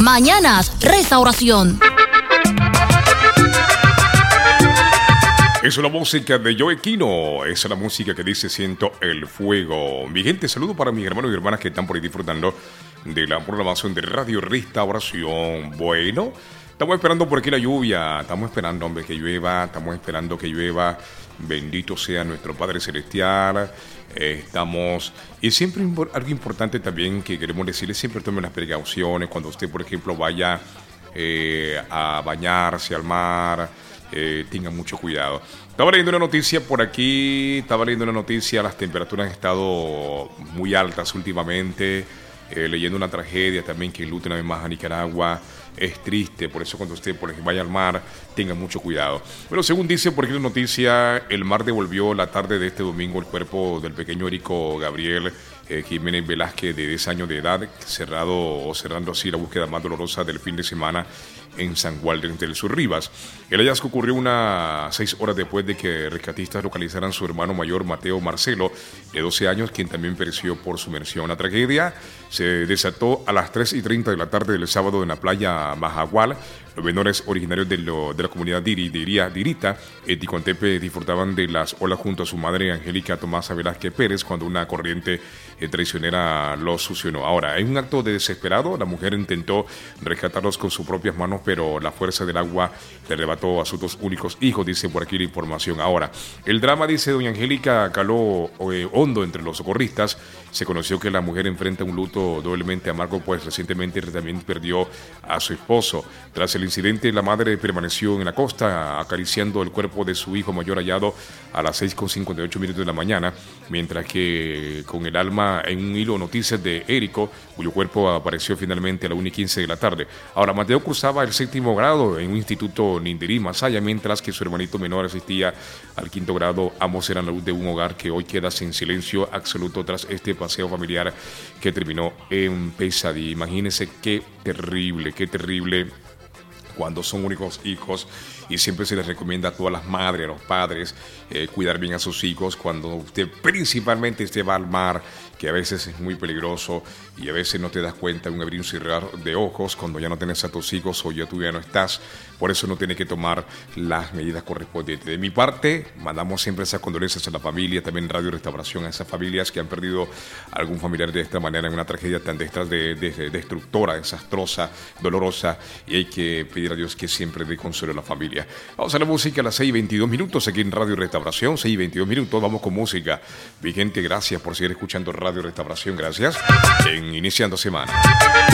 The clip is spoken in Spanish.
Mañanas Restauración. Es la música de Joe Quino, es la música que dice siento el fuego. Mi gente, saludo para mis hermanos y hermanas que están por ahí disfrutando de la programación de Radio Restauración. Bueno, estamos esperando por aquí la lluvia, estamos esperando, hombre, que llueva, estamos esperando que llueva. Bendito sea nuestro Padre Celestial. Y siempre algo importante también que queremos decirles, siempre tomen las precauciones cuando usted, por ejemplo, vaya a bañarse al mar. Tengan mucho cuidado. Estaba leyendo una noticia por aquí, las temperaturas han estado muy altas últimamente, leyendo una tragedia también que enluta una vez más a Nicaragua. Es triste, por eso cuando usted por ejemplo, vaya al mar, tenga mucho cuidado. Pero según dice por aquí la noticia, el mar devolvió la tarde de este domingo el cuerpo del pequeño Érico Gabriel Jiménez Velázquez, de 10 años de edad, cerrando así la búsqueda más dolorosa del fin de semana en San Juan del Sur Rivas. El hallazgo ocurrió unas 6 horas después de que rescatistas localizaran a su hermano mayor Mateo Marcelo, de 12 años, quien también pereció por sumersión. La tragedia se desató a las 3:30 de la tarde del sábado en la playa Majagual. Los menores originarios de la comunidad Dirita, Ticontepe, disfrutaban de las olas junto a su madre Angélica Tomasa Velázquez Pérez cuando una corriente traicionera los succionó. Ahora, en un acto de desesperado, la mujer intentó rescatarlos con sus propias manos, pero la fuerza del agua le arrebató a sus 2 únicos hijos, dice por aquí la información. Ahora, el drama, dice doña Angélica, caló hondo entre los socorristas. Se conoció que la mujer enfrenta un luto doblemente amargo, pues recientemente también perdió a su esposo. Tras el incidente, la madre permaneció en la costa acariciando el cuerpo de su hijo mayor hallado a las 6:58 de la mañana, mientras que con el alma en un hilo noticias de Érico, cuyo cuerpo apareció finalmente a las 1:15 de la tarde. Ahora, Mateo cursaba el 7º grado en un instituto Nindirí, Masaya, mientras que su hermanito menor asistía al 5º grado. Ambos eran la luz de un hogar que hoy queda sin silencio absoluto tras este paseo familiar que terminó en pesadilla. Imagínense qué terrible cuando son únicos hijos, y siempre se les recomienda a todas las madres, a los padres, cuidar bien a sus hijos cuando principalmente usted va al mar, que a veces es muy peligroso y a veces no te das cuenta de un abrir y cerrar de ojos cuando ya no tienes a tus hijos o ya tú ya no estás. Por eso no tiene que tomar las medidas correspondientes. De mi parte, mandamos siempre esas condolencias a la familia, también Radio Restauración, a esas familias que han perdido algún familiar de esta manera en una tragedia tan destructora, desastrosa, dolorosa, y hay que pedir a Dios que siempre dé consuelo a la familia. Vamos a la música a las 6:22 aquí en Radio Restauración, 6:22, vamos con música. Mi gente, gracias por seguir escuchando Radio Restauración, gracias. En Iniciando Semana.